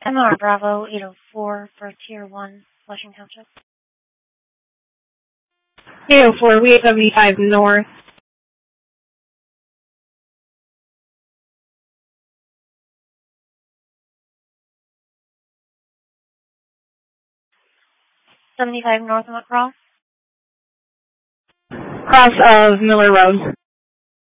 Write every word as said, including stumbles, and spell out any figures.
M R Bravo eight oh four for Tier one, Flushing Township. eight oh four, we have seventy-five north. seventy-five north and what cross? Cross of Miller Road.